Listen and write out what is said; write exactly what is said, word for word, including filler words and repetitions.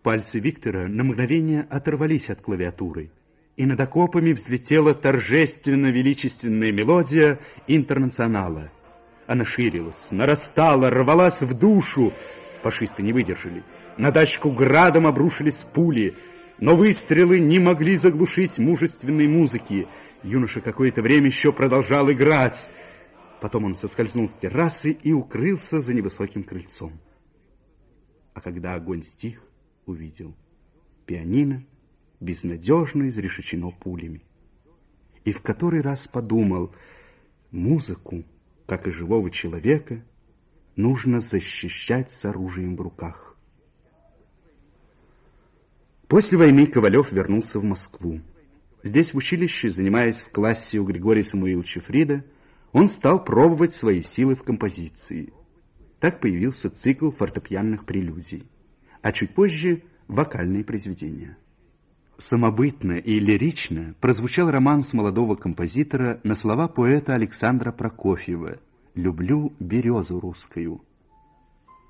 Пальцы Виктора на мгновение оторвались от клавиатуры, и над окопами взлетела торжественно-величественная мелодия «Интернационала». Она ширилась, нарастала, рвалась в душу. Фашисты не выдержали. На дачку градом обрушились пули, но выстрелы не могли заглушить мужественной музыки. Юноша какое-то время еще продолжал играть. Потом он соскользнул с террасы и укрылся за невысоким крыльцом. А когда огонь стих, увидел: пианино безнадежно изрешечено пулями. И в который раз подумал: музыку, как и живого человека, нужно защищать с оружием в руках. После войны Ковалев вернулся в Москву. Здесь, в училище, занимаясь в классе у Григория Самуиловича Фрида, он стал пробовать свои силы в композиции. Так появился цикл фортепианных прелюдий, а чуть позже вокальные произведения. Самобытно и лирично прозвучал романс молодого композитора на слова поэта Александра Прокофьева «Люблю березу русскую».